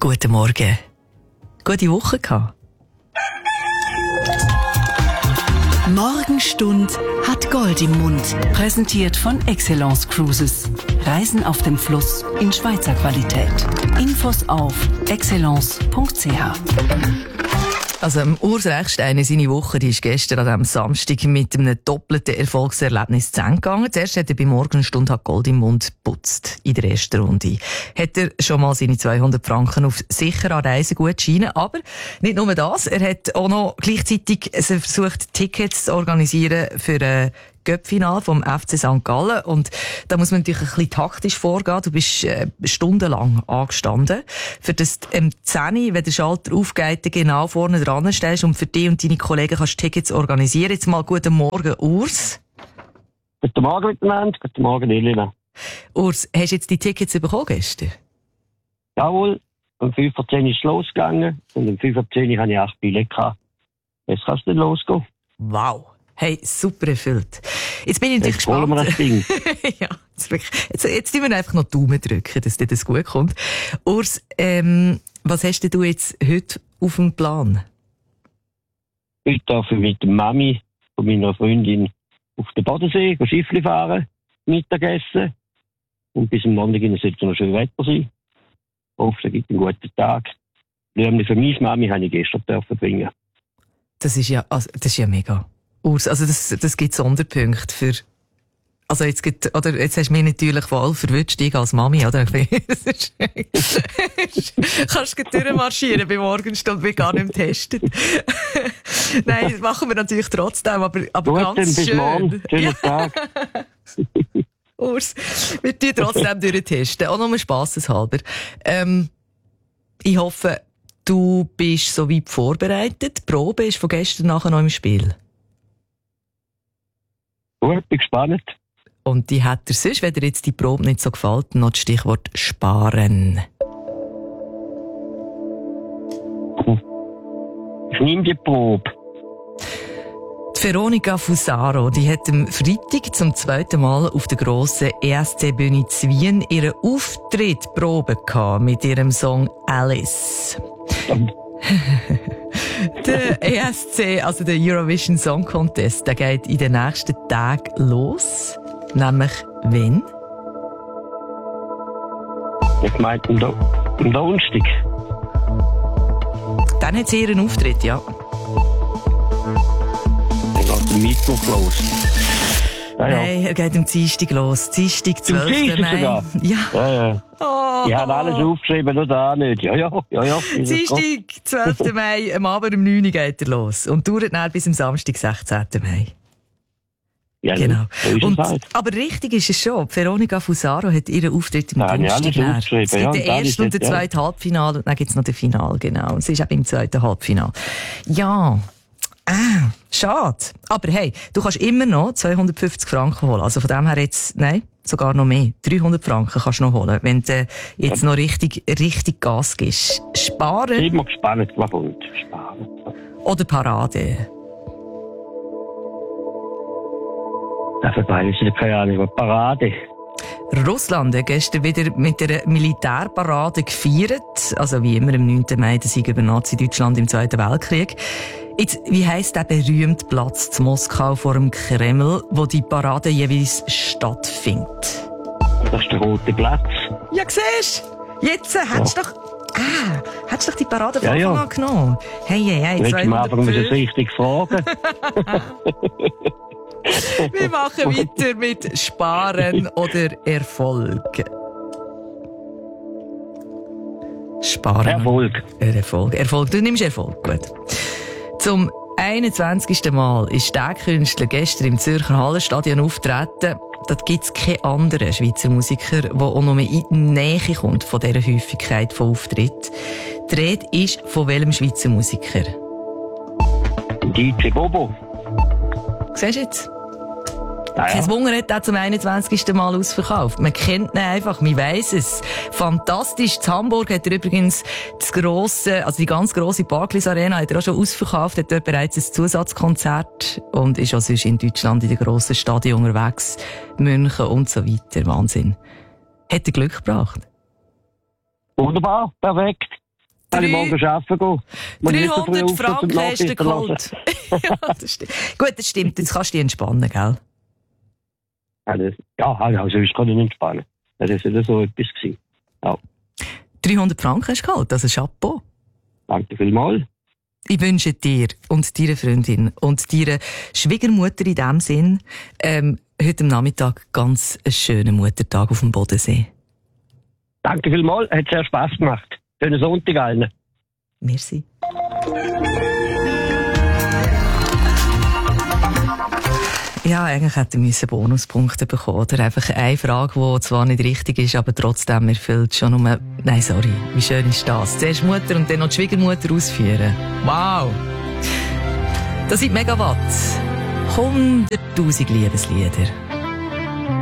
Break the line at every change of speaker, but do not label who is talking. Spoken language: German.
Guten Morgen. Gute Woche gehabt.
Morgenstund hat Gold im Mund. Präsentiert von Excellence Cruises. Reisen auf dem Fluss in Schweizer Qualität. Infos auf excellence.ch.
Also, Urs Rechsteiner, seine Woche, die ist gestern an diesem Samstag mit einem doppelten Erfolgserlebnis zu Ende gegangen. Zuerst hat er bei Morgenstund hat Gold im Mund geputzt. In der ersten Runde. Hat er schon mal seine 200 Franken auf sicherer Reisegutscheine. Aber nicht nur das. Er hat auch noch gleichzeitig versucht, Tickets zu organisieren für Göppfinal vom FC St. Gallen. Und da muss man natürlich ein bisschen taktisch vorgehen. Du bist stundenlang angestanden. Für das 10, wenn der Schalter aufgeht, genau vorne dran stehst und für dich und deine Kollegen kannst du Tickets organisieren. Jetzt mal guten Morgen, Urs.
Guten Morgen miteinander. Guten Morgen, Elena.
Urs, hast du jetzt die Tickets bekommen gestern?
Jawohl. Um 5:10 Uhr ist es losgegangen. Und um 5:10 Uhr hatte ich 8 Billette gehabt. Jetzt kannst du dann losgehen.
Wow. Hey, super erfüllt. Jetzt bin ich natürlich
gespannt. Holen wir das Ding.
Ja, jetzt tun wir einfach noch die Daumen drücken, dass dir das gut kommt. Urs, was hast du jetzt heute auf dem Plan?
Heute darf ich mit der Mami von meiner Freundin auf den Bodensee Schiffli fahren, Mittagessen. Und bis am Montag sollte es noch schön Wetter sein. Ich hoffe, es gibt einen guten Tag. Nämlich für meine Mami habe ich gestern bringen.
Das ist ja mega. Urs, also das gibt Sonderpunkte für, also jetzt hast du mich natürlich voll verwünscht, ich als Mami, oder? Kannst du durchmarschieren bei Morgenstund, wir gar nicht testen. Nein, das machen wir natürlich trotzdem, aber
gut,
ganz
bis
schön.
Morgen, schönen Tag.
Urs, wir tun trotzdem durchtesten, auch nur spasseshalber. Ich hoffe, du bist so weit vorbereitet. Die Probe ist von gestern nachher noch im Spiel.
Gut, bin gespannt.
Und die hat er sonst, wenn dir jetzt die Probe nicht so gefällt, noch das Stichwort sparen.
Ich nehme die Probe.
Die Veronica Fusaro, die hat am Freitag zum zweiten Mal auf der grossen ESC-Bühne zu Wien ihren Auftrittprobe gehabt mit ihrem Song Alice. Der ESC, also der Eurovision Song Contest, der geht in den nächsten Tagen los. Nämlich wann?
Ich meinte am Donnerstag.
Dann hat sie ihren Auftritt, ja.
Dann geht der Mittwoch los. Ja.
Nein, er geht am Dienstag los. Dienstag, 12. Mai.
Sogar?
Ja.
Oh. Ich habe alles aufgeschrieben, nur da nicht. Ja.
Dienstag, 12. Mai, am Abend um 9 Uhr geht er los. Und dauert dann bis am Samstag, 16. Mai.
Ja,
genau.
Und,
aber richtig ist es schon. Veronica Fusaro hat ihren Auftritt im Dienstag. Es gibt den ersten und den zweiten Halbfinale und dann gibt es noch den Final, genau. Und sie ist auch im zweiten Halbfinale. Ja. Schade. Aber hey, du kannst immer noch 250 Franken holen. Also von dem her jetzt, nein, sogar noch mehr. 300 Franken kannst du noch holen, wenn du jetzt noch richtig Gas gibst. Sparen.
Ich bin immer gespannt, was kommt. Sparen.
Oder Parade.
Dafür beides ist keine Ahnung, Parade.
Russland hat gestern wieder mit einer Militärparade gefeiert. Also wie immer am 9. Mai, der Sieg über Nazi-Deutschland im Zweiten Weltkrieg. Jetzt, wie heisst der berühmte Platz zu Moskau vor dem Kreml, wo die Parade jeweils stattfindet?
Das ist der Rote Platz.
Ja, siehst du? Jetzt hättest du doch die Parade von Anfang an genommen. Hey,
am Anfang müssen wir es richtig fragen.
Wir machen weiter mit Sparen oder Erfolg. Sparen. Erfolg. Du nimmst Erfolg. Gut. Zum 21. Mal ist der Künstler gestern im Zürcher Hallenstadion auftreten. Da gibt es keinen anderen Schweizer Musiker, der auch noch mehr in die Nähe kommt von dieser Häufigkeit von Auftritt. Die Rede ist von welchem Schweizer Musiker?
DJ Bobo.
Siehst du jetzt?
Ja.
Kein Wunder hat er zum 21. Mal ausverkauft. Man kennt ihn einfach, man weiss es. Fantastisch. In Hamburg hat er übrigens die ganz grosse Barclays Arena hat er auch schon ausverkauft, hat dort bereits ein Zusatzkonzert und ist auch sonst in Deutschland in den grossen Stadien unterwegs. München und so weiter. Wahnsinn. Hat er Glück gebracht?
Wunderbar, perfekt. Kann ich morgen arbeiten gehen?
300 Franken hast du geholt. Ja, das stimmt. Gut, das stimmt. Jetzt kannst du dich entspannen, gell?
Ja, also ich kann nicht entspannen. Das war ja so etwas. Ja.
300 Franken hast du geholt, also Chapeau.
Danke vielmals.
Ich wünsche dir und deiner Freundin und deiner Schwiegermutter in dem Sinn heute am Nachmittag ganz einen schönen Muttertag auf dem Bodensee.
Danke vielmals, hat sehr Spass gemacht. Schönen Sonntag allen.
Merci. Ja, eigentlich hätte ich Bonuspunkte bekommen. Oder einfach eine Frage, die zwar nicht richtig ist, aber trotzdem, mir fehlt schon um... Nein, sorry, wie schön ist das? Zuerst Mutter und dann noch die Schwiegermutter ausführen. Wow! Das sind Megawatt. 100'000 Liebeslieder.